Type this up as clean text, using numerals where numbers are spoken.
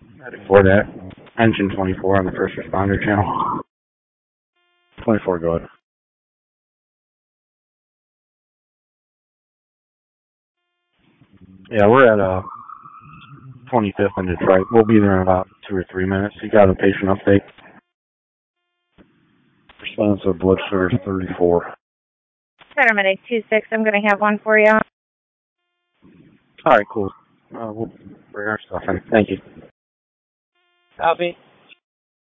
For that, engine 24 on the first responder channel. 24, go ahead. Yeah, we're at 25th in Detroit. We'll be there in about 2 or 3 minutes. You got a patient update? Response of blood sugar 34. Paramedic 26, I'm going to have one for you. All right, cool. We'll bring our stuff in. Thank you. Copy.